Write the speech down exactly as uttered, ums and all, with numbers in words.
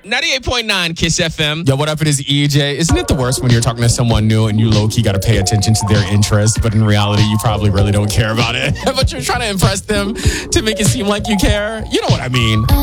ninety-eight point nine Kiss F M. Yo, what up? It is E J. Isn't it the worst when you're talking to someone new and you low-key got to pay attention to their interests, but in reality, you probably really don't care about it. But you're trying to impress them to make it seem like you care? You know what I mean.